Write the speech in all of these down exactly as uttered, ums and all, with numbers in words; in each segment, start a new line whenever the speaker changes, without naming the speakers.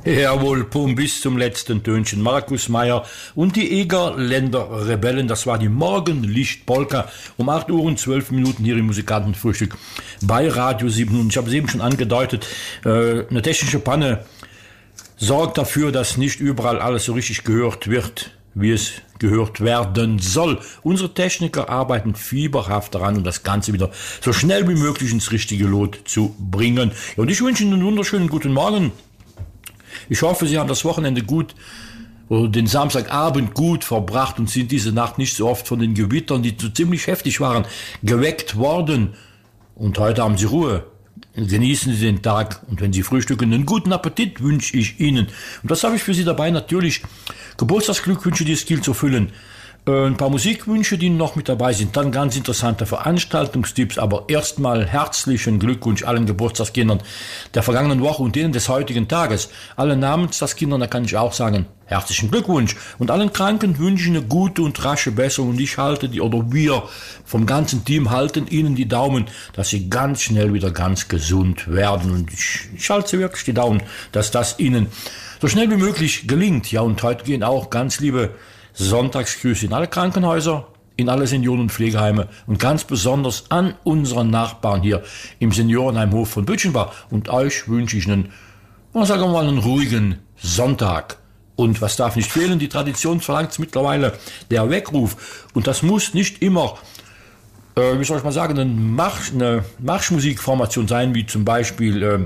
Jawohl, Pum, bis zum letzten Tönchen. Markus Meyer und die Egerländer Rebellen, das war die Morgenlicht-Polka um acht Uhr und zwölf Minuten hier im Musikantenfrühstück bei Radio sieben. Und ich habe es eben schon angedeutet, äh, eine technische Panne sorgt dafür, dass nicht überall alles so richtig gehört wird, wie es gehört werden soll. Unsere Techniker arbeiten fieberhaft daran, um das Ganze wieder so schnell wie möglich ins richtige Lot zu bringen. Ja, und ich wünsche Ihnen einen wunderschönen guten Morgen. Ich hoffe, Sie haben das Wochenende gut oder den Samstagabend gut verbracht und sind diese Nacht nicht so oft von den Gewittern, die so ziemlich heftig waren, geweckt worden. Und heute haben Sie Ruhe. Genießen Sie den Tag und wenn Sie frühstücken, einen guten Appetit wünsche ich Ihnen. Und das habe ich für Sie dabei natürlich Geburtstagsglückwünsche, die es gilt zu füllen. Ein paar Musikwünsche, die noch mit dabei sind, dann ganz interessante Veranstaltungstipps, aber erstmal herzlichen Glückwunsch allen Geburtstagskindern der vergangenen Woche und denen des heutigen Tages. Allen Namenstagskindern, da kann ich auch sagen, herzlichen Glückwunsch. Und allen Kranken wünsche ich eine gute und rasche Besserung und ich halte die, oder wir vom ganzen Team halten Ihnen die Daumen, dass Sie ganz schnell wieder ganz gesund werden. Und ich, ich halte wirklich die Daumen, dass das Ihnen so schnell wie möglich gelingt. Ja, und heute gehen auch ganz liebe Sonntagsgrüße in alle Krankenhäuser, in alle Senioren- und Pflegeheime und ganz besonders an unseren Nachbarn hier im Seniorenheimhof von Bütchenbach. Und euch wünsche ich einen, sagen wir mal, einen ruhigen Sonntag. Und was darf nicht fehlen? Die Tradition verlangt mittlerweile der Weckruf. Und das muss nicht immer, äh, wie soll ich mal sagen, eine, Marsch, eine Marschmusikformation sein, wie zum Beispiel äh,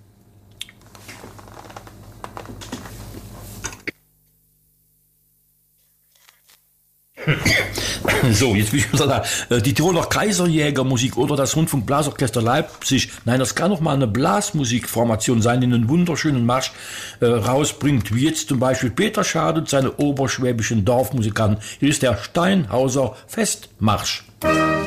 So, jetzt bin ich wieder da. Die Tiroler Kaiserjägermusik oder das Rundfunkblasorchester Leipzig. Nein, das kann auch mal eine Blasmusikformation sein, die einen wunderschönen Marsch äh, rausbringt, wie jetzt zum Beispiel Peter Schad und seine oberschwäbischen Dorfmusikanten. Hier ist der Steinhauser Festmarsch.